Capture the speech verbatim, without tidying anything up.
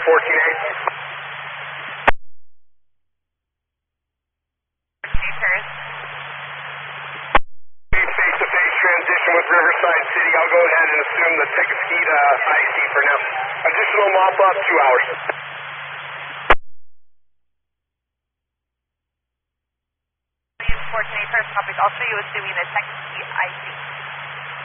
fourteen eight. Face-to-face transition with Riverside City. I'll go ahead and assume the Tequesquita I C for now. Additional mop-up, two hours. fourteen eight, first topic. I'll show you assuming the Tequesquita I C.